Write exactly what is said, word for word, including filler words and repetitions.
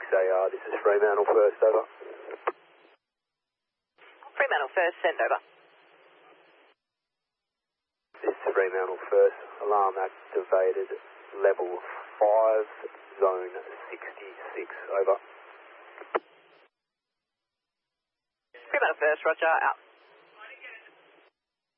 A R, this is Fremantle First, over. Fremantle First, send over. This is Fremantle First, alarm activated, level five, zone sixty-six, over. Fremantle First, roger, out.